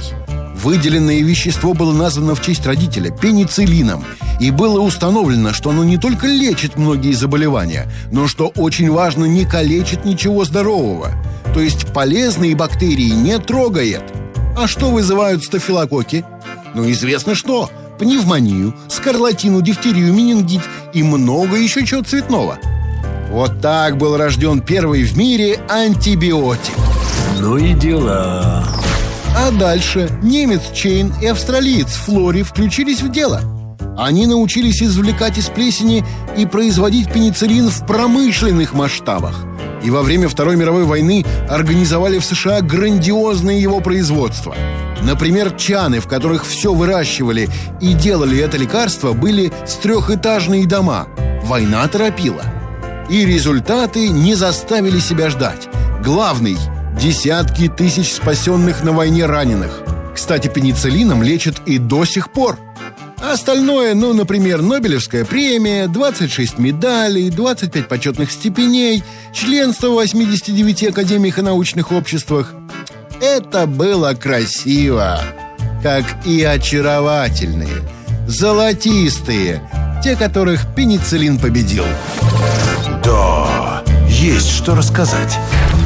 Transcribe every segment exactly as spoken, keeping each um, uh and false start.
Выделенное вещество было названо в честь родителя пенициллином, и было установлено, что оно не только лечит многие заболевания, но, что очень важно, не калечит ничего здорового. То есть полезные бактерии не трогает. А что вызывают стафилококки? Ну, известно что. Пневмонию, скарлатину, дифтерию, менингит и много еще чего цветного. Вот так был рожден первый в мире антибиотик. Ну и дела. А дальше немец Чейн и австралиец Флори включились в дело. Они научились извлекать из плесени и производить пенициллин в промышленных масштабах. И во время Второй мировой войны организовали в США грандиозное его производство. Например, чаны, в которых все выращивали и делали это лекарство, были с трехэтажные дома. Война торопила. И результаты не заставили себя ждать. Главный – десятки тысяч спасенных на войне раненых. Кстати, пенициллином лечат и до сих пор. А остальное, ну, например, Нобелевская премия, двадцать шесть медалей, двадцать пять почетных степеней, членство в восьмидесяти девяти академиях и научных обществах. Это было красиво, как и очаровательные, золотистые, те, которых пенициллин победил. Да, есть что рассказать.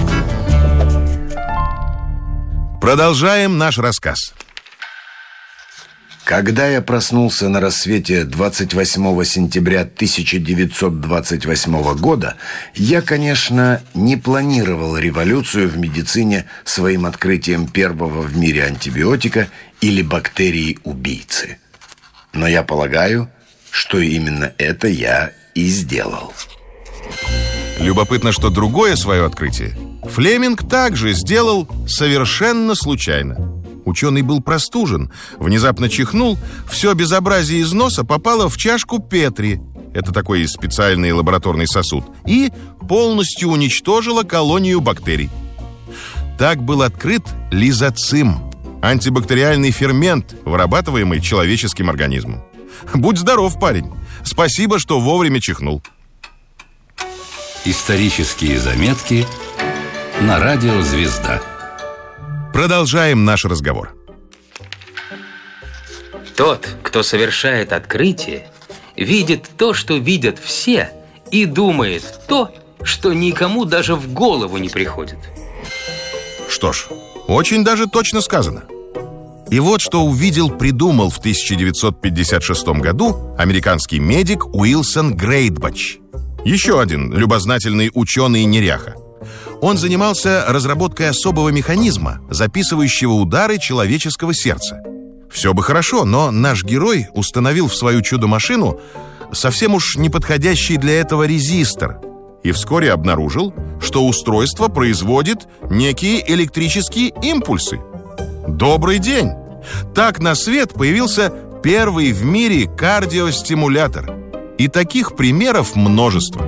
Продолжаем наш рассказ. Когда я проснулся на рассвете двадцать восьмого сентября тысяча девятьсот двадцать восьмого года, я, конечно, не планировал революцию в медицине своим открытием первого в мире антибиотика или бактерии-убийцы. Но я полагаю, что именно это я и сделал. Любопытно, что другое свое открытие Флеминг также сделал совершенно случайно. Ученый был простужен, внезапно чихнул, все безобразие из носа попало в чашку Петри, это такой специальный лабораторный сосуд, и полностью уничтожило колонию бактерий. Так был открыт лизоцим, антибактериальный фермент, вырабатываемый человеческим организмом. Будь здоров, парень. Спасибо, что вовремя чихнул. Исторические заметки на радио «Звезда». Продолжаем наш разговор. Тот, кто совершает открытие, видит то, что видят все, и думает то, что никому даже в голову не приходит. Что ж, очень даже точно сказано. И вот что увидел, придумал в тысяча девятьсот пятьдесят шестом году американский медик Уилсон Грейдбач. Еще один любознательный ученый-неряха. Он занимался разработкой особого механизма, записывающего удары человеческого сердца. Все бы хорошо, но наш герой установил в свою чудо-машину совсем уж неподходящий для этого резистор и вскоре обнаружил, что устройство производит некие электрические импульсы. Добрый день! Так на свет появился первый в мире кардиостимулятор. И таких примеров множество.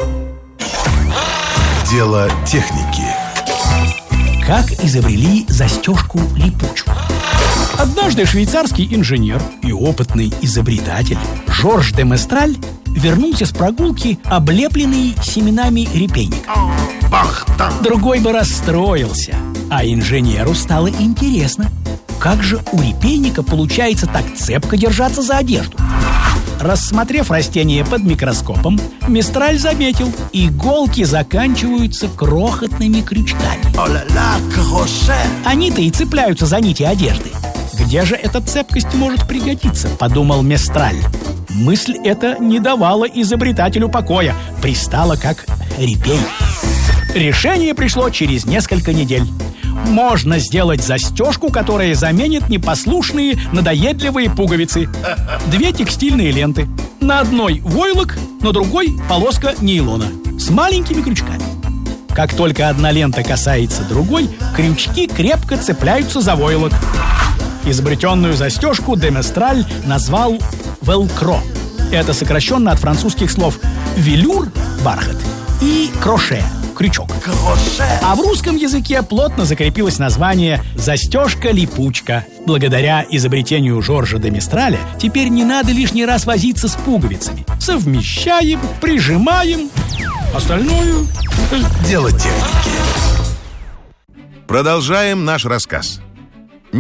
Дело техники. Как изобрели застежку-липучку? Однажды швейцарский инженер и опытный изобретатель Жорж де Местраль вернулся с прогулки, облепленный семенами репейника. Другой бы расстроился, а инженеру стало интересно, как же у репейника получается так цепко держаться за одежду. Рассмотрев растение под микроскопом, Мистраль заметил, иголки заканчиваются крохотными крючками. Они-то и цепляются за нити одежды. Где же эта цепкость может пригодиться, подумал Мистраль. Мысль эта не давала изобретателю покоя, пристала как репей. Решение пришло через несколько недель. Можно сделать застежку, которая заменит непослушные, надоедливые пуговицы. Две текстильные ленты. На одной войлок, на другой полоска нейлона с маленькими крючками. Как только одна лента касается другой, крючки крепко цепляются за войлок. Изобретенную застежку де Местраль назвал «велкро». Это сокращенно от французских слов «велюр» – бархат и «кроше» – крючок. А в русском языке плотно закрепилось название «застежка-липучка». Благодаря изобретению Жоржа де Мистраля теперь не надо лишний раз возиться с пуговицами. Совмещаем, прижимаем, остальное – дело техники. Продолжаем наш рассказ.